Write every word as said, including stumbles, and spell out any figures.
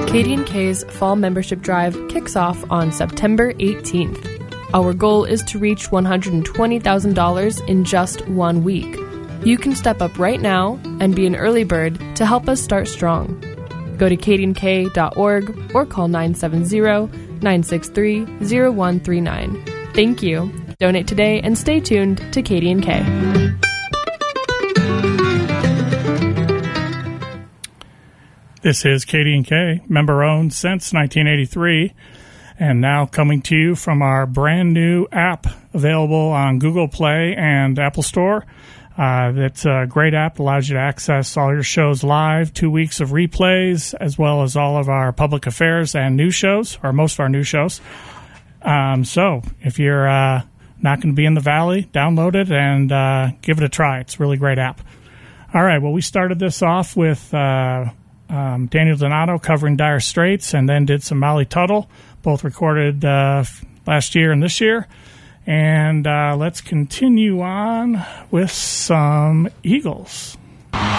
K D and K's Fall Membership Drive kicks off on September eighteenth. Our goal is to reach one hundred twenty thousand dollars in just one week. You can step up right now and be an early bird to help us start strong. Go to k d and k dot org or call nine seven zero, nine six three, zero one three nine. Thank you. Donate today and stay tuned to K D and K. This is K D and K, member-owned since nineteen eighty-three, and now coming to you from our brand new app available on Google Play and Apple Store. Uh, it's a great app, allows you to access all your shows live, two weeks of replays, as well as all of our public affairs and news shows, or most of our news shows. Um, so if you're uh, not going to be in the Valley, download it and uh, give it a try. It's a really great app. All right, well, we started this off with uh, um, Daniel Donato covering Dire Straits, and then did some Molly Tuttle, both recorded uh, last year and this year. And uh, let's continue on with some Eagles.